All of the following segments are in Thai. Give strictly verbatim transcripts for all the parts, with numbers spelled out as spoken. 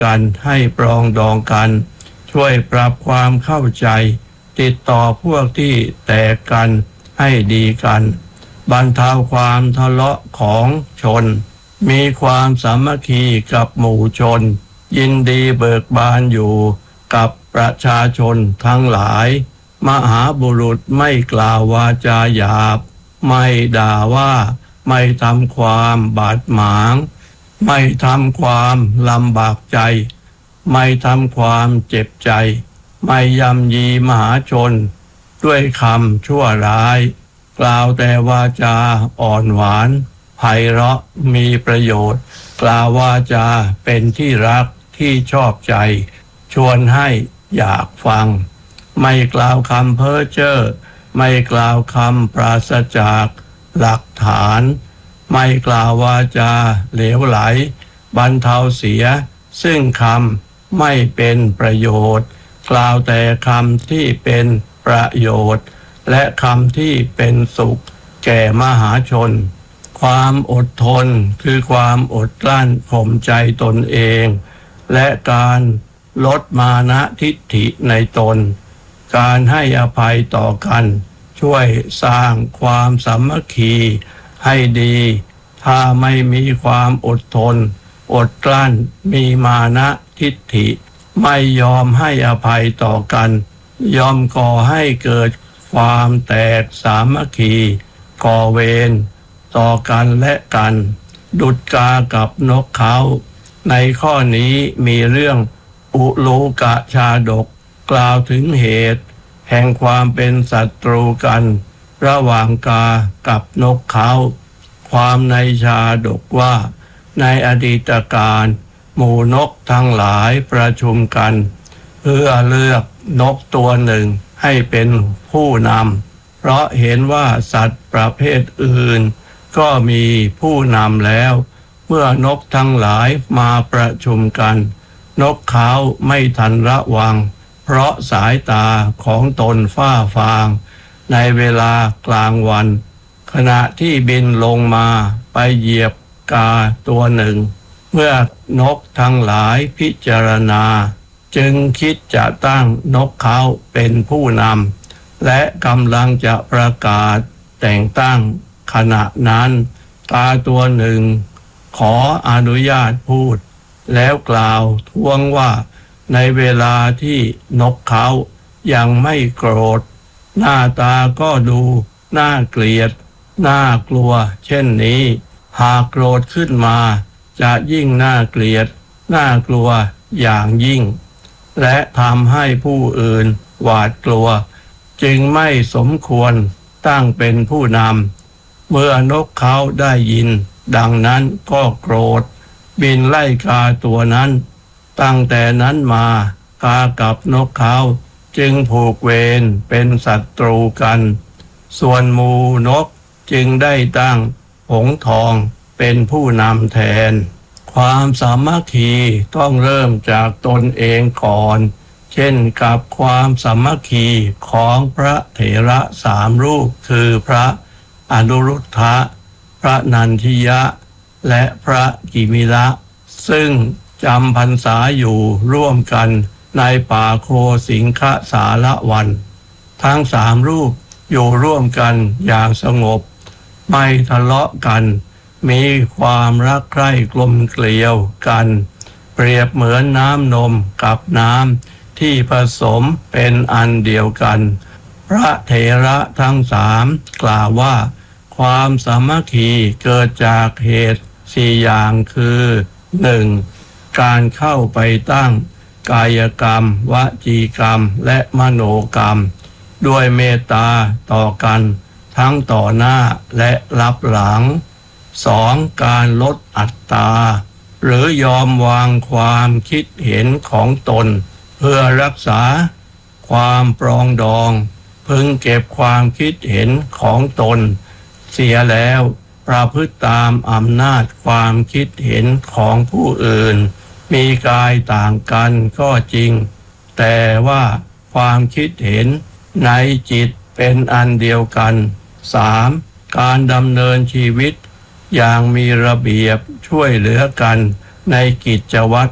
กันให้ปรองดองกันช่วยปรับความเข้าใจติดต่อพวกที่แตกกันให้ดีกันบรรเทาความทะเลาะของชนมีความสามัคคีกับหมู่ชนยินดีเบิกบานอยู่กับประชาชนทั้งหลายมหาบุรุษไม่กล่าววาจาหยาบไม่ด่าว่าไม่ทำความบาดหมางไม่ทำความลำบากใจไม่ทำความเจ็บใจไม่ยำยีมหาชนด้วยคำชั่วร้ายกล่าวแต่วาจาอ่อนหวานไพเราะมีประโยชน์กล่าววาจาเป็นที่รักที่ชอบใจชวนให้อยากฟังไม่กล่าวคำเพ้อเจ้อไม่กล่าวคำปราศจากหลักฐานไม่กล่าววาจาเหลวไหลบรรเทาเสียซึ่งคำไม่เป็นประโยชน์กล่าวแต่คำที่เป็นประโยชน์และคำที่เป็นสุขแก่มหาชนความอดทนคือความอดกลั้นข่มใจตนเองและการลดมานะทิฏฐิในตนการให้อภัยต่อกันช่วยสร้างความสามัคคีให้ดีถ้าไม่มีความอดทนอดกลั้นมีมานะทิฏฐิไม่ยอมให้อภัยต่อกันยอมก่อให้เกิดความแตกสามัคคีก่อเวรต่อกันและกันดุจกากับนกเขาในข้อนี้มีเรื่องอุลูกะชาดกกล่าวถึงเหตุแห่งความเป็นศัตรูกันระหว่างกากับนกเขาความในชาดกว่าในอดีตการหมู่นกทั้งหลายประชุมกันเพื่อเลือกนกตัวหนึ่งให้เป็นผู้นำเพราะเห็นว่าสัตว์ประเภทอื่นก็มีผู้นำแล้วเมื่อนกทั้งหลายมาประชุมกันนกเขาไม่ทันระวังเพราะสายตาของตนฝ้าฟางในเวลากลางวันขณะที่บินลงมาไปเหยียบกาตัวหนึ่งเมื่อนกทั้งหลายพิจารณาจึงคิดจะตั้งนกเขาเป็นผู้นำและกำลังจะประกาศแต่งตั้งขณะนั้นกาตัวหนึ่งขออนุญาตพูดแล้วกล่าวท้วงว่าในเวลาที่นกเขายังไม่โกรธหน้าตาก็ดูน่าเกลียดน่ากลัวเช่นนี้หากโกรธขึ้นมาจะยิ่งน่าเกลียดน่ากลัวอย่างยิ่งและทำให้ผู้อื่นหวาดกลัวจึงไม่สมควรตั้งเป็นผู้นำเมื่อนกเขาได้ยินดังนั้นก็โกรธบินไล่กาตัวนั้นตั้งแต่นั้นมากากับนกเขาจึงผูกเวรเป็นศัตรูกันส่วนหมู่นกจึงได้ตั้งหงส์ทองเป็นผู้นำแทนความสามัคคีต้องเริ่มจากตนเองก่อนเช่นกับความสามัคคีของพระเถระสามรูปคือพระอนุรุทธะพระนันทิยะและพระกิมิละซึ่งจำพรรษาอยู่ร่วมกันในป่าโคสิงคสารวันทั้งสามรูปอยู่ร่วมกันอย่างสงบไม่ทะเลาะกันมีความรักใคร่กลมเกลียวกันเปรียบเหมือนน้ำนมกับน้ำที่ผสมเป็นอันเดียวกันพระเถระทั้งสามกล่าวว่าความสามัคคีเกิดจากเหตุสี่อย่างคือหนึ่งการเข้าไปตั้งกายกรรมวจีกรรมและมโนกรรมด้วยเมตตาต่อกันทั้งต่อหน้าและรับหลังสองการลดอัตตาหรือยอมวางความคิดเห็นของตนเพื่อรักษาความปรองดองพึงเก็บความคิดเห็นของตนเสียแล้วประพฤติตามอำนาจความคิดเห็นของผู้อื่นมีกายต่างกันก็จริงแต่ว่าความคิดเห็นในจิตเป็นอันเดียวกันสามการดำเนินชีวิตอย่างมีระเบียบช่วยเหลือกันในกิจวัตรป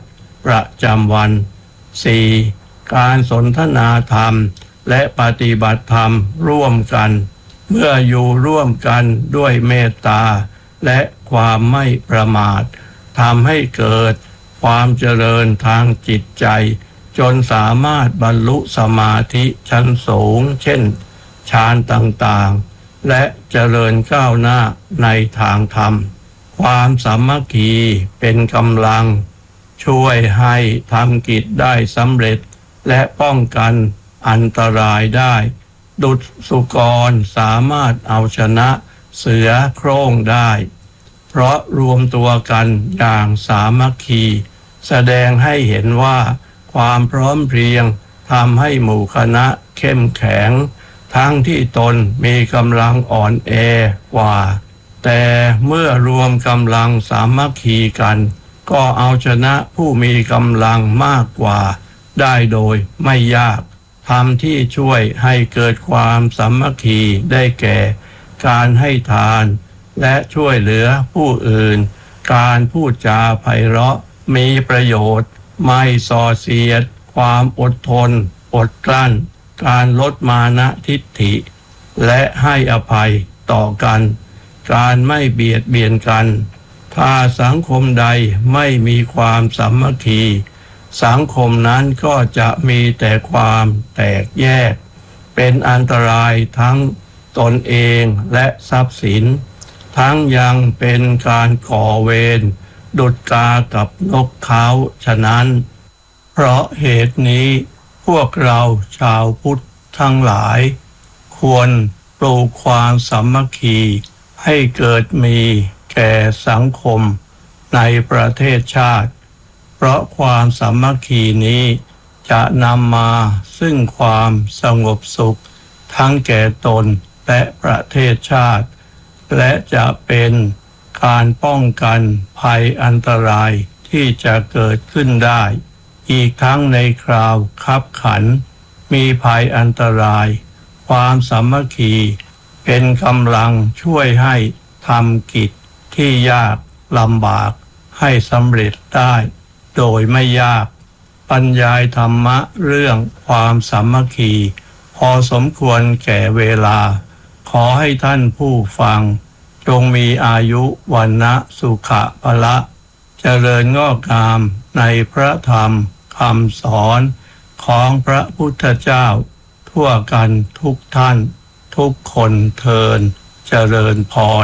ประจำวัน สี่. การสนทนาธรรมและปฏิบัติธรรมร่วมกันเมื่ออยู่ร่วมกันด้วยเมตตาและความไม่ประมาททำให้เกิดความเจริญทางจิตใจจนสามารถบรรลุสมาธิชั้นสูงเช่นฌานต่างๆและเจริญก้าวหน้าในทางธรรมความสามัคคีเป็นกำลังช่วยให้ทำกิจได้สำเร็จและป้องกันอันตรายได้ดุจสุกรสามารถเอาชนะเสือโคร่งได้เพราะรวมตัวกันอย่างสามัคคีแสดงให้เห็นว่าความพร้อมเพรียงทำให้หมู่คณะเข้มแข็งทั้งที่ตนมีกำลังอ่อนแอกว่าแต่เมื่อรวมกำลังสามัคคีกันก็เอาชนะผู้มีกำลังมากกว่าได้โดยไม่ยากธรรมที่ช่วยให้เกิดความสามัคคีได้แก่การให้ทานและช่วยเหลือผู้อื่นการพูดจาไพเราะมีประโยชน์ไม่ส่อเสียดความอดทนอดกลั้นการลดมานะทิฏฐิและให้อภัยต่อกันการไม่เบียดเบียนกันถ้าสังคมใดไม่มีความสามัคคีสังคมนั้นก็จะมีแต่ความแตกแยกเป็นอันตรายทั้งตนเองและทรัพย์สินทั้งยังเป็นการก่อเวรดุจกากับนกเขาฉะนั้นเพราะเหตุนี้พวกเราชาวพุทธทั้งหลายควรปลูกความสามัคคีให้เกิดมีแก่สังคมในประเทศชาติเพราะความสามัคคีนี้จะนำมาซึ่งความสงบสุขทั้งแก่ตนและประเทศชาติและจะเป็นการป้องกันภัยอันตรายที่จะเกิดขึ้นได้อีกทั้งในคราวคับขันมีภัยอันตรายความสามัคคีเป็นกำลังช่วยให้ทำกิจที่ยากลำบากให้สำเร็จได้โดยไม่ยากบรรยายธรรมะเรื่องความสามัคคีพอสมควรแก่เวลาขอให้ท่านผู้ฟังจงมีอายุวันนะสุขะพละเจริญงอกงามในพระธรรมคำสอนของพระพุทธเจ้าทั่วกันทุกท่านทุกคนเทินเจริญพร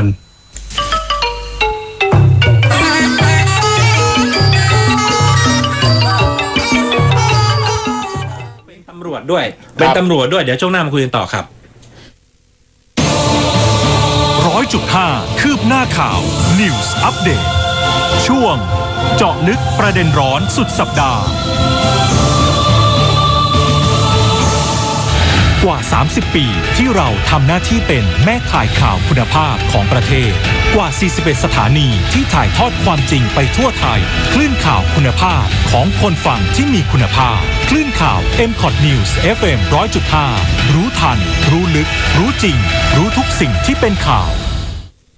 เป็นตำรวจด้วยเป็นตำรวจด้วยเดี๋ยวช่วงหน้ามาคุยกันต่อครับร้อยจุดห้าคืบหน้าข่าว News Update ช่วงเจาะลึกประเด็นร้อนสุดสัปดาห์กว่าสามสิบปีที่เราทำหน้าที่เป็นแม่ข่ายข่าวคุณภาพของประเทศกว่าสี่สิบเอ็ดสถานีที่ถ่ายทอดความจริงไปทั่วไทยคลื่นข่าวคุณภาพของคนฟังที่มีคุณภาพคลื่นข่าว เอ็ม คอท News เอฟ เอ็ม หนึ่งร้อยจุดห้า รู้ทันรู้ลึกรู้จริงรู้ทุกสิ่งที่เป็นข่าว